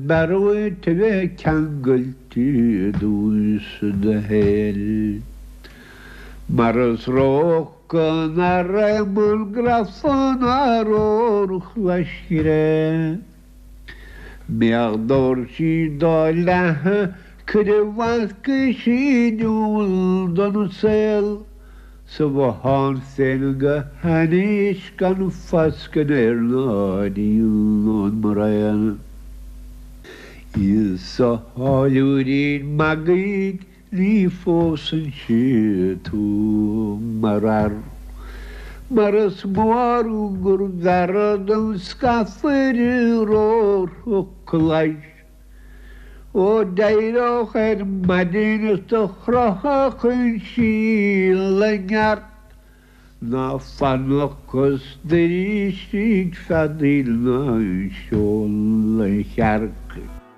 Barwy tywe kangelty dus de hel. Maros roken aremul grafon aror chwashire. Miardorci dolah krevat kishidul donusel. Sabahon senga hanish kan fasken ernadiun on marayan. Isa halurin magig li fosen shitu marar. Maras moaru gurdaradam skaffer ror oklaish. O dairo her madinus to chrochach shilengar. Na fanokos derishig fadil na shol chark.